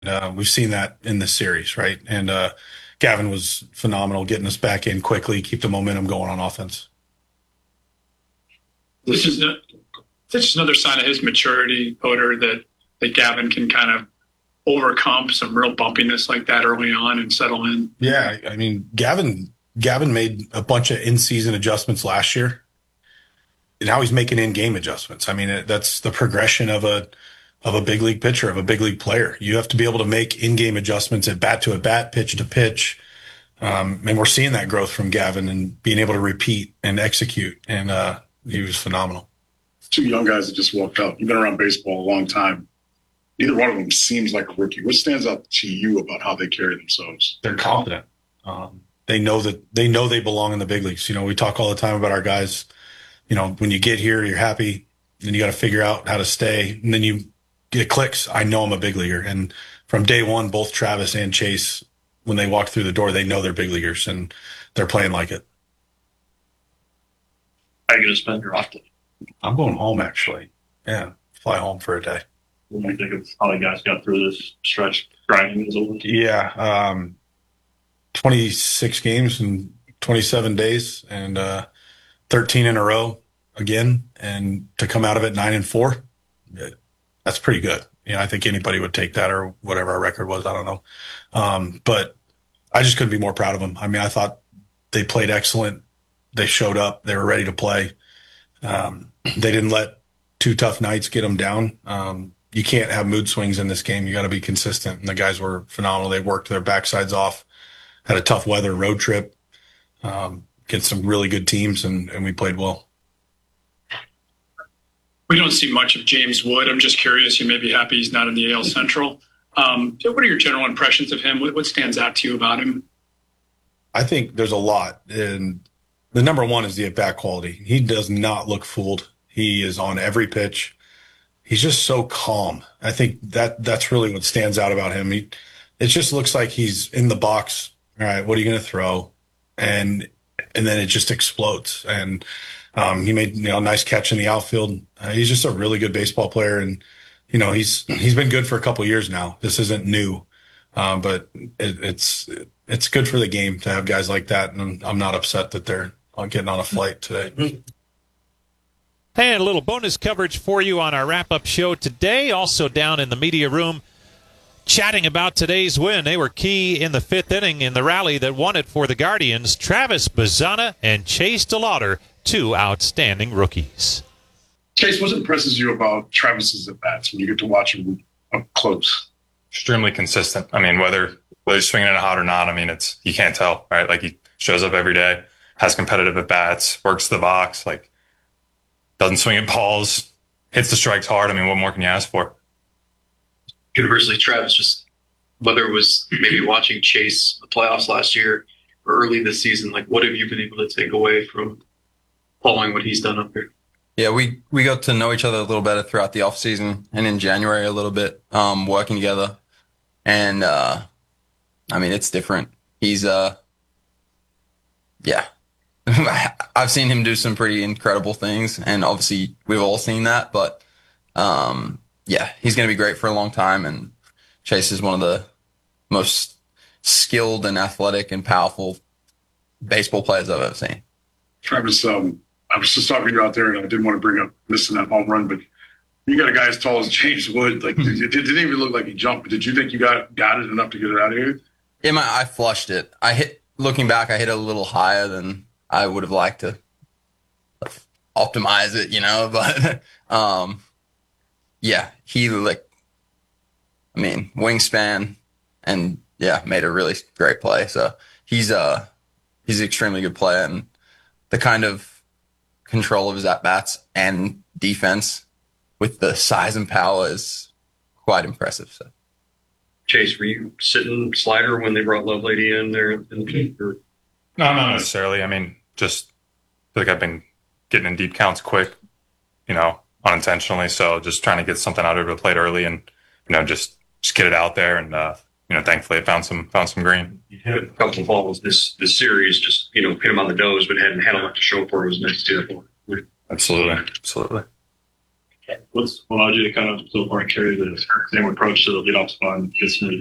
We've seen that in this series, right? And Gavin was phenomenal getting us back in quickly, keep the momentum going on offense. This is just another sign of his maturity, Oder, that Gavin can kind of overcome some real bumpiness like that early on and settle in. Yeah, I mean, Gavin made a bunch of in-season adjustments last year. Now he's making in-game adjustments. I mean, that's the progression of a big league pitcher, of a big league player. You have to be able to make in-game adjustments at bat to at bat, pitch to pitch. And we're seeing that growth from Gavin and being able to repeat and execute. And he was phenomenal. Two young guys that just walked up. You've been around baseball a long time. Neither one of them seems like a rookie. What stands out to you about how they carry themselves? They're confident. They know they belong in the big leagues. You know, we talk all the time about our guys. You know, when you get here, you're happy. Then you got to figure out how to stay. And then it clicks. I know I'm a big leaguer. And from day one, both Travis and Chase, when they walk through the door, they know they're big leaguers and they're playing like it. How are you going to spend your off day? I'm going home, actually. Yeah, fly home for a day. What do you think of how the guys got through this stretch grinding as old? Yeah, 26 games in 27 days and 13 in a row again. And to come out of it 9-4, that's pretty good. You know, I think anybody would take that or whatever our record was. I don't know. But I just couldn't be more proud of them. I mean, I thought they played excellent. They showed up. They were ready to play. They didn't let two tough nights get them down. You can't have mood swings in this game. You got to be consistent. And the guys were phenomenal. They worked their backsides off, had a tough weather road trip, get some really good teams, and we played well. We don't see much of James Wood. I'm just curious. You may be happy he's not in the AL Central. What are your general impressions of him? What stands out to you about him? I think there's a lot. And the number one is the at-bat quality. He does not look fooled. He is on every pitch. He's just so calm. I think that's really what stands out about him. It just looks like he's in the box. All right, what are you going to throw? And then it just explodes. And he made a nice catch in the outfield. He's just a really good baseball player, and he's been good for a couple of years now. This isn't new, but it's good for the game to have guys like that. And I'm not upset that they're getting on a flight today. And a little bonus coverage for you on our wrap-up show today. Also down in the media room, chatting about today's win. They were key in the fifth inning in the rally that won it for the Guardians. Travis Bazzana and Chase DeLauder, two outstanding rookies. Chase, what impresses you about Travis's at-bats when you get to watch him up close? Extremely consistent. I mean, whether he's swinging it hot or not, I mean, you can't tell, right? Like, he shows up every day, has competitive at-bats, works the box, doesn't swing at balls, hits the strikes hard. I mean, what more can you ask for? Conversely, Travis, just whether it was maybe watching Chase the playoffs last year or early this season, what have you been able to take away from following what he's done up here? Yeah, we got to know each other a little better throughout the off season and in January a little bit, working together. And I mean, it's different. He's yeah. I've seen him do some pretty incredible things, and obviously we've all seen that, but yeah, he's going to be great for a long time. And Chase is one of the most skilled and athletic and powerful baseball players I've ever seen. Travis, I was just talking to you out there, and I didn't want to bring up missing that home run, but you got a guy as tall as James Wood. It didn't even look like he jumped. But did you think you got it enough to get it out of here? Yeah, I flushed it. Looking back, I hit it a little higher than I would have liked to optimize it, but yeah, he wingspan and made a really great play. So he's an extremely good player, and the kind of control of his at-bats and defense with the size and power is quite impressive. So, Chase, were you sitting slider when they brought Lovelady in there? No, not necessarily. I mean, just feel like I've been getting in deep counts quick, unintentionally. So just trying to get something out of the plate early and, just get it out there. And, thankfully it found some green. You hit a couple of balls this series, just, hit him on the nose, but hadn't had a lot to show for it. It was nice to do. Absolutely. What's allowed you to kind of so far carry the same approach to the leadoff spot and get some